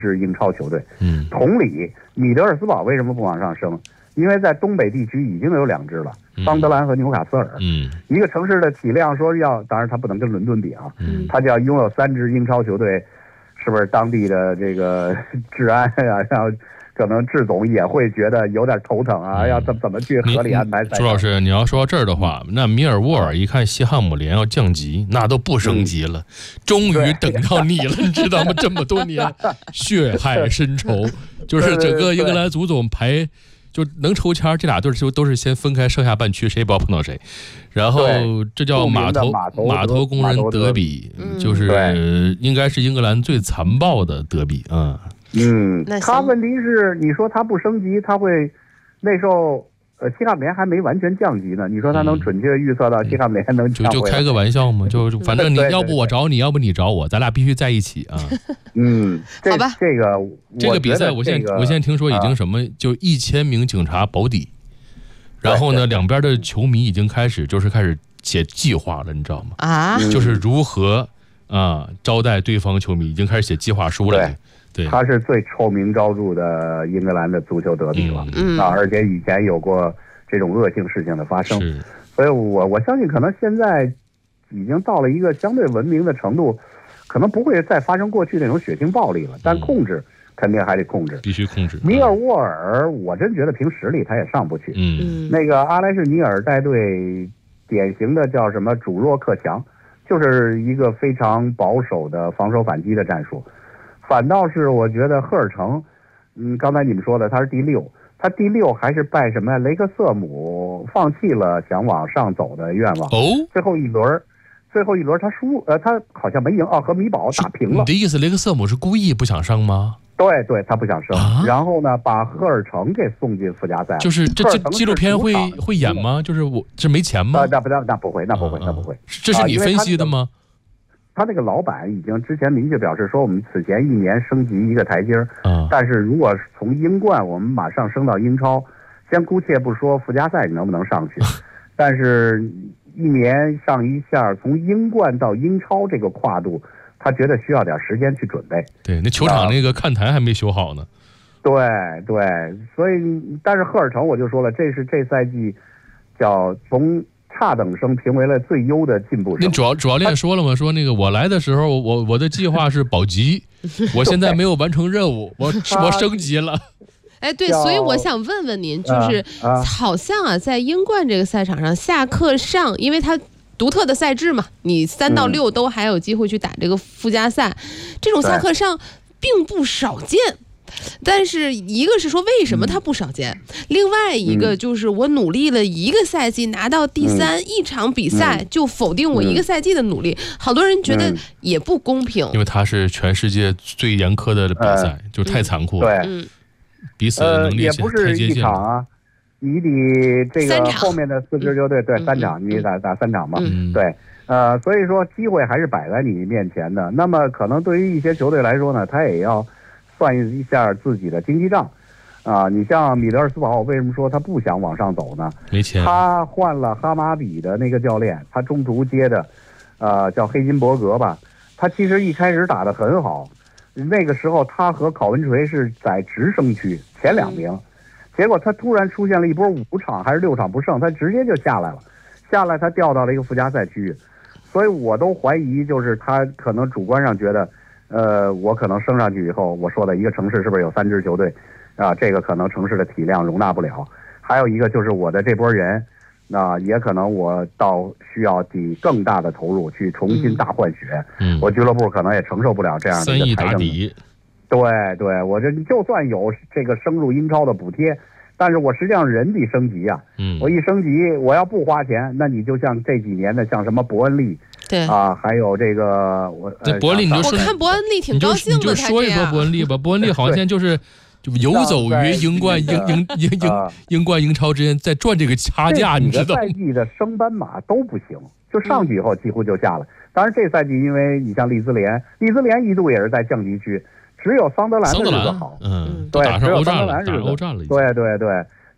支英超球队。同理，米德尔斯堡为什么不往上升？因为在东北地区已经有2支了，桑德兰和纽卡斯尔。一个城市的体量说要，当然它不能跟伦敦比啊，它就要拥有3支英超球队，是不是当地的这个治安啊，然后可能志总也会觉得有点头疼啊，要怎么去合理安排赛程？ 朱老师，你要说到这儿的话，那米尔沃尔一看西汉姆联要降级，那都不升级了，终于等到你了，你知道吗？这么多年血海深仇，就是整个英格兰足总排。就能抽签，这俩队就都是先分开上下半区，谁也不要碰到谁。然后这叫码头工人德比，就是应该是英格兰最残暴的德比啊。 他问题是，你说他不升级，他会那时候西汉姆联还没完全降级呢，你说他能准确预测到西汉姆联能降回来？ 就开个玩笑嘛，就反正你要不我找你，要不你找我，咱俩必须在一起啊。 好吧， 这个比赛我现在听说已经什么，就1000名警察保底，然后呢，两边的球迷已经开始写计划了，你知道吗？就是如何招待对方球迷，已经开始写计划书了。对， 他是最臭名昭著的英格兰的足球德比了，而且以前有过这种恶性事情的发生，所以我相信可能现在已经到了一个相对文明的程度，可能不会再发生过去那种血腥暴力了，但控制肯定还得控制， 必须控制。 米尔沃尔，我真觉得凭实力他也上不去，那个阿莱什尼尔带队典型的叫什么主弱克强，就是一个非常保守的防守反击的战术。反倒是我觉得赫尔城，刚才你们说的他是第6，他第6还是拜什么雷克瑟姆放弃了想往上走的愿望。最后一轮他输，他好像没赢和米堡打平了。 你的意思雷克瑟姆是故意不想升吗？ 对，他不想升，然后呢把赫尔城给送进附加赛。 就是这纪录片会演吗？就是我这没钱吗？ 那不会。 这是你分析的吗？ 他那个老板已经之前明确表示说，我们此前1年升级一个台阶，但是如果从英冠我们马上升到英超，先姑且不说附加赛能不能上去，但是1年上一下，从英冠到英超这个跨度，他觉得需要点时间去准备。 对，那球场那个看台还没修好呢。 对，所以但是赫尔城我就说了，这是这赛季叫从差等生评为了最优的进步生。 您主教练说了吗？说那个我来的时候，我的计划是保级，我现在没有完成任务，我升级了。 对，所以我想问问您，就是好像在英冠这个赛场上，下课上，因为它独特的赛制嘛，你3到6都还有机会去打这个附加赛，这种下课上并不少见。但是一个是说为什么它不少见，另外一个就是我努力了1个赛季拿到第3，一场比赛就否定我1个赛季的努力，好多人觉得也不公平， 因为它是全世界最严苛的比赛，就太残酷了。彼此能力也不是一场啊，你得这个后面的4支球队3场，你打3场嘛，对，所以说机会还是摆在你面前的。那么可能对于一些球队来说呢，他也要算一下自己的经济账你像米德尔斯堡，为什么说他不想往上走呢？ 没钱。 他换了哈马比的那个教练，他中途接的叫黑金伯格吧，他其实一开始打得很好，那个时候他和考文垂是在直升区前2名，结果他突然出现了一波5场还是6场不胜，他直接就下来他掉到了一个附加赛区域，所以我都怀疑就是他可能主观上觉得我可能升上去以后，我说的一个城市是不是有3支球队这个可能城市的体量容纳不了，还有一个就是我的这波人也可能我到需要抵更大的投入去重新大换血，我俱乐部可能也承受不了这样的一个财政。3亿打底。对，我这就算有这个升入英超的补贴，但是我实际上人得升级我一升级我要不花钱，那你就像这几年的像什么伯恩利还有这个伯恩利，我看伯恩利挺高兴的， 你就说一说伯恩利吧。伯恩利好像就是游走于英冠英冠英超之间，在赚这个差价，你知道？ 赛季的升班马都不行，就上去以后几乎就下了。当然这赛季因为你像利兹联一度也是在降级区，只有桑德兰的日子好， 对， 只有桑德兰打欧战了， 对，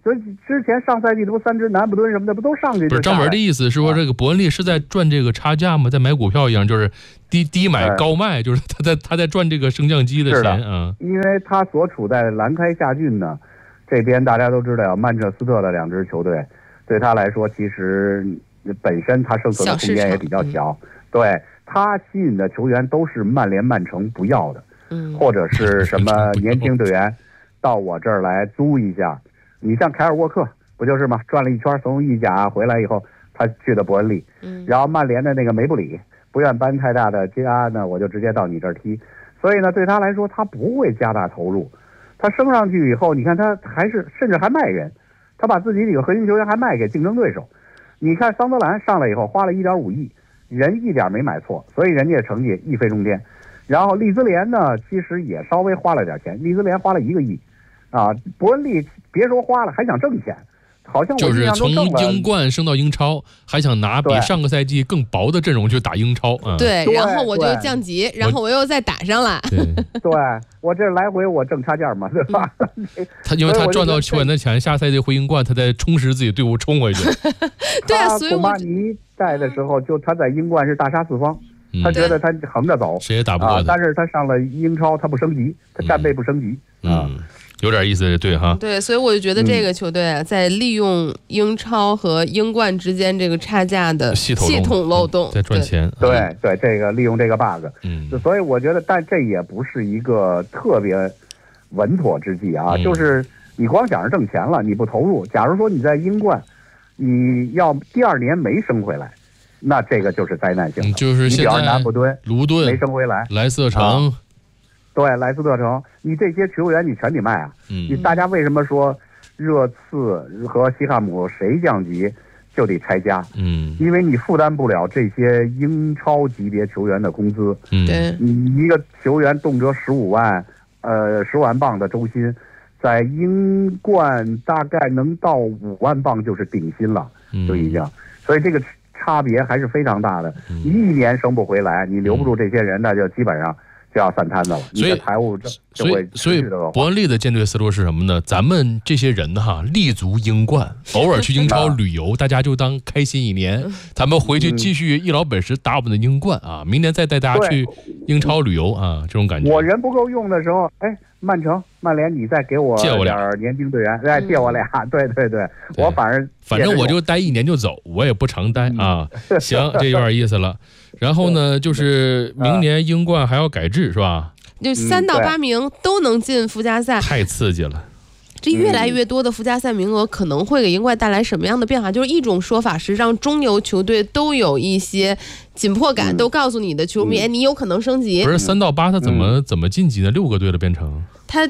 所以之前上赛季的不3支南普敦什么的不都上去？ 不是张文的意思是说，这个伯恩利是在赚这个差价吗？在买股票一样，就是低买高卖，就是他在赚这个升降机的钱啊。 因为他所处在兰开夏郡呢，这边大家都知道，曼彻斯特的2支球队，对他来说其实本身他生存的空间也比较小，对他吸引的球员都是曼联、曼城不要的，或者是什么年轻队员到我这儿来租一下。你像凯尔沃克不就是吗？转了一圈从意甲回来以后，他去的伯恩利，然后曼联的那个梅布里不愿搬太大的家呢，我就直接到你这儿踢。所以呢，对他来说，他不会加大投入。他升上去以后，你看他还是甚至还卖人，他把自己几个核心球员还卖给竞争对手。你看桑德兰上来以后花了1.5亿，人一点没买错，所以人家成绩一飞冲天。然后利兹联呢，其实也稍微花了点钱，利兹联花了1个亿。伯恩利别说花了，还想挣钱，好像我就是从英冠升到英超，还想拿比上个赛季更薄的阵容去打英超。 对，然后我就降级，然后我又再打上了。 对，我这来回我挣差价嘛，对吧？ 因为他赚到球员的钱，下赛季回英冠，他再充实自己队伍冲回去。 对啊，所以古巴尼在的时候，就他在英冠是大杀四方。他觉得他横着走， 谁也打不过他。 但是他上了英超，他不升级，他战备不升级。 有点意思，对哈。 对，所以我就觉得这个球队啊，在利用英超和英冠之间这个差价的系统漏洞， 在赚钱。 对，这个利用这个 bug。所以我觉得，但这也不是一个特别稳妥之计啊。就是你光想着挣钱了，你不投入。假如说你在英冠，你要第2年没升回来，那这个就是灾难性的。 就是现在南普敦、 卢顿没升回来， 莱斯特城。 对，莱斯特城，你这些球员你全得卖啊！你大家为什么说热刺和西汉姆谁降级就得拆家？因为你负担不了这些英超级别球员的工资。 对， 你一个球员动辄15万，10万镑的周薪，在英冠大概能到5万镑就是顶薪了，就已经。所以这个差别还是非常大的。你1年升不回来，你留不住这些人，那就基本上就要散摊子了，你的财务就会所以伯恩利的建队思路是什么呢？咱们这些人哈，立足英冠，偶尔去英超旅游，大家就当开心1年。咱们回去继续一老本事打我们的英冠啊！明年再带大家去英超旅游啊！这种感觉。 我人不够用的时候，曼城、曼联，你再给我借我点年轻队员，借我俩。对，我反正我就待1年就走，我也不常待啊。行，这有点意思了。然后呢，就是明年英冠还要改制是吧？ 就3到8名都能进附加赛， 太刺激了。 这越来越多的附加赛名额可能会给英冠带来什么样的变化？就是一种说法是让中游球队都有一些紧迫感，都告诉你的球迷，你有可能升级。 不是3到8，他怎么晋级呢？6个队的变成？ 他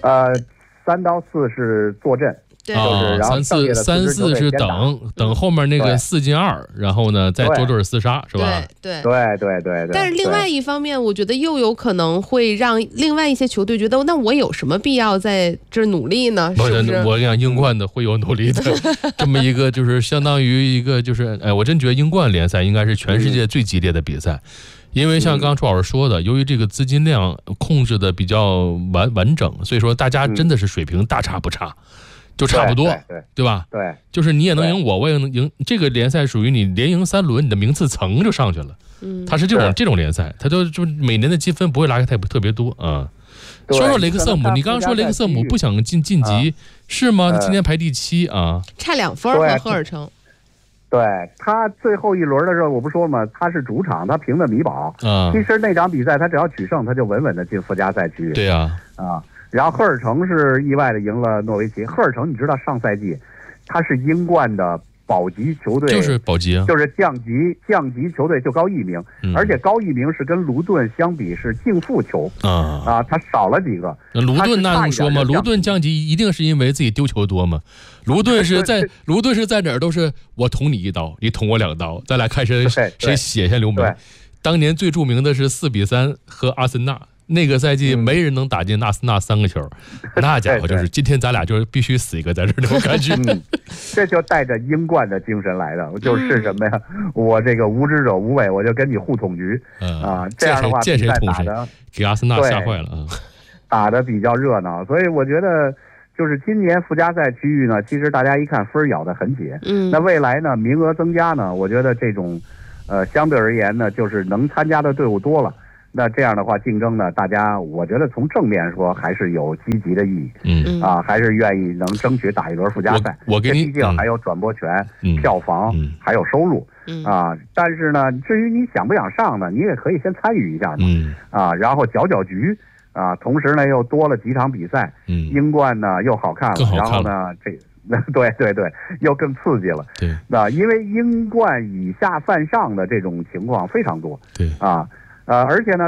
3到4是坐镇。 对 ，3、4是等后面那个4进2，然后呢再捉对厮杀，是吧？ 对。 但是另外一方面，我觉得又有可能会让另外一些球队觉得，那我有什么必要在这努力呢？是不是？ 我跟你讲，英冠的会有努力的，这么一个就是相当于一个就是，我真觉得英冠联赛应该是全世界最激烈的比赛。因为像刚刚朱老师说的，由于这个资金量控制的比较完整，所以说大家真的是水平大差不差。就差不多，对吧？ 对， 就是你也能赢我也能赢。这个联赛属于你连赢3轮，你的名次层就上去了。它是这种联赛，它就每年的积分不会拉开特别多啊。说说雷克瑟姆，你刚刚说雷克瑟姆不想晋级是吗？他今年排第7啊， 差2分和赫尔城。 对，他最后一轮的时候，我不说嘛，他是主场，他凭着米堡。其实那场比赛他只要取胜，他就稳稳的进附加赛区域。 对呀， 然后赫尔城是意外的赢了诺维奇。赫尔城你知道上赛季他是英冠的保级球队， 就是保级啊， 就是降级球队就高1名，而且高1名是跟卢顿相比是净负球他少了几个。 卢顿那能说吗？卢顿降级一定是因为自己丢球多吗？卢顿是在哪儿都是我捅你1刀，你捅我2刀，咱俩看谁血先流没。当年最著名的是4-3和阿森纳。那个赛季没人能打进纳斯纳3个球，那家伙就是今天咱俩就是必须死一个在这那种感觉。 这就带着英冠的精神来的，就是什么呀？我这个无知者无畏，我就跟你互捅局这样的话比赛打的给阿森纳吓坏了啊， 打的比较热闹。所以我觉得就是今年附加赛区域呢，其实大家一看分咬得很紧。那未来呢，名额增加呢，我觉得这种，相对而言呢，就是能参加的队伍多了。那这样的话，竞争呢，大家我觉得从正面说还是有积极的意义。还是愿意能争取打一轮附加赛。 我给你， 毕竟还有转播权、票房，还有收入。但是呢，至于你想不想上呢，你也可以先参与一下嘛。然后搅搅局。同时呢，又多了几场比赛。英冠呢又好看了，然后呢，对，又更刺激了。 对， 因为英冠以下犯上的这种情况非常多。 对， 而且呢。